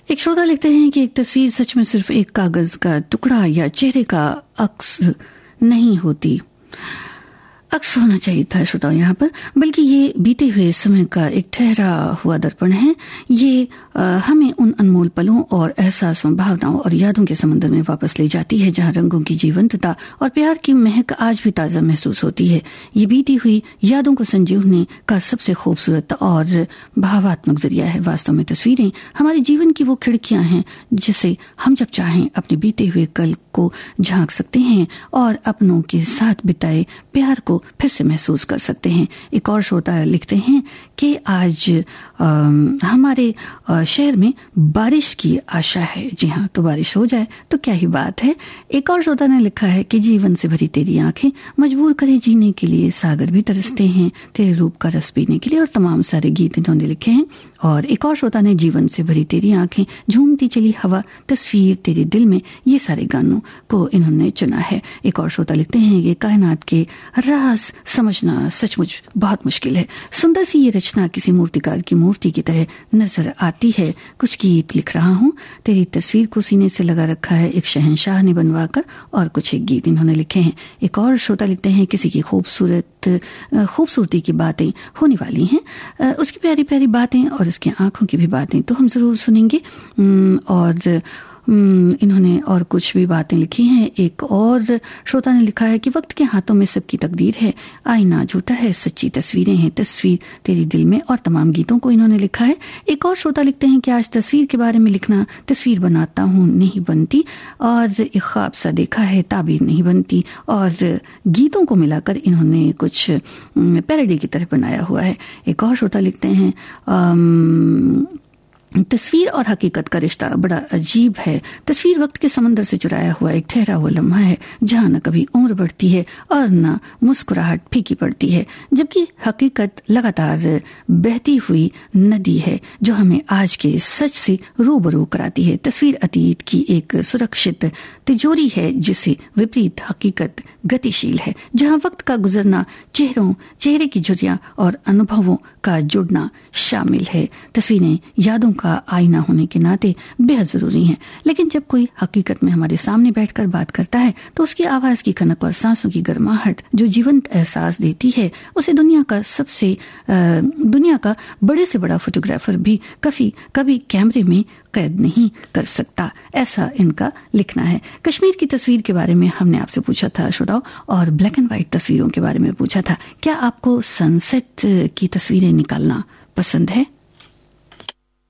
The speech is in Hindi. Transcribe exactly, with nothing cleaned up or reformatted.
एक श्रोता लिखते हैं कि एक तस्वीर सच में सिर्फ एक कागज का टुकड़ा या चेहरे का अक्स नहीं होती, अक्स होना चाहिए था श्रोताओं यहाँ पर, बल्कि ये बीते हुए समय का एक ठहरा हुआ दर्पण है। ये आ, हमें उन अनमोल पलों और एहसासों, भावनाओं और यादों के समंदर में वापस ले जाती है जहाँ रंगों की जीवंतता और प्यार की महक आज भी ताजा महसूस होती है। ये बीती हुई यादों को संजोने का सबसे खूबसूरत और भावात्मक जरिया है। वास्तव में तस्वीरें हमारे जीवन की वो खिड़कियां हैं जिसे हम जब चाहें अपने बीते हुए कल को झांक सकते हैं और अपनों के साथ बिताए प्यार को फिर से महसूस कर सकते हैं। एक और श्रोता लिखते हैं कि आज आ, हमारे आ, शहर में बारिश की आशा है। जी हाँ, तो बारिश हो जाए तो क्या ही बात है। एक और श्रोता ने लिखा है कि जीवन से भरी तेरी आंखें मजबूर करे जीने के लिए, सागर भी तरसते हैं तेरे रूप का रस पीने के लिए, और तमाम सारे गीत इन्होंने लिखे हैं। और एक और श्रोता ने जीवन से भरी तेरी आंखें, झूमती चली हवा, तस्वीर तेरे दिल में, ये सारे गानों को इन्होंने चुना है। एक और श्रोता लिखते हैं कि कायनात के राज समझना सचमुच बहुत मुश्किल है। सुंदर सी ये रचना किसी मूर्तिकार की मूर्ति की तरह नजर आती है। कुछ गीत लिख रहा हूँ, तेरी तस्वीर को सीने से लगा रखा है एक शहंशाह ने बनवाकर, और कुछ एक गीत इन्होंने लिखे हैं। एक और श्रोता लिखते हैं किसी की खूबसूरत खूबसूरती की बातें होने वाली हैं, उसकी प्यारी प्यारी बातें और उसकी आंखों की भी बातें तो हम जरूर सुनेंगे। और इन्होंने और कुछ भी बातें लिखी हैं। एक और श्रोता ने लिखा है कि वक्त के हाथों में सबकी तकदीर है, आईना झूठा है, सच्ची तस्वीरें हैं, तस्वीर तेरी दिल में, और तमाम गीतों को इन्होंने लिखा है। एक और श्रोता लिखते हैं कि आज तस्वीर के बारे में लिखना, तस्वीर बनाता हूँ नहीं बनती, और एक ख्वाब सा देखा है ताबीर नहीं बनती, और गीतों को मिलाकर इन्होंने कुछ पैरोडी की तरह बनाया हुआ है। एक और श्रोता लिखते हैं आम, तस्वीर और हकीकत का रिश्ता बड़ा अजीब है। तस्वीर वक्त के समंदर से चुराया हुआ एक ठहरा हुआ लम्हा है जहाँ न कभी उम्र बढ़ती है और न मुस्कुराहट फीकी पड़ती है, जबकि हकीकत लगातार बहती हुई नदी है जो हमें आज के सच से रूबरू कराती है। तस्वीर अतीत की एक सुरक्षित तिजोरी है जिसे विपरीत हकीकत गतिशील है, जहाँ वक्त का गुजरना, चेहरों चेहरे की झुर्रियां और अनुभवों का जुड़ना शामिल है। तस्वीरें यादों का आईना होने के नाते बेहद जरूरी हैं, लेकिन जब कोई हकीकत में हमारे सामने बैठकर बात करता है तो उसकी आवाज की खनक और सांसों की गर्माहट जो जीवंत एहसास देती है, उसे दुनिया का सबसे आ, दुनिया का बड़े से बड़ा फोटोग्राफर भी कभी कभी कैमरे में कैद नहीं कर सकता। ऐसा इनका लिखना है। कश्मीर की तस्वीर के बारे में हमने आपसे पूछा था श्रोताओं, और ब्लैक एंड व्हाइट तस्वीरों के बारे में पूछा था। क्या आपको सनसेट की तस्वीरें निकालना पसंद है?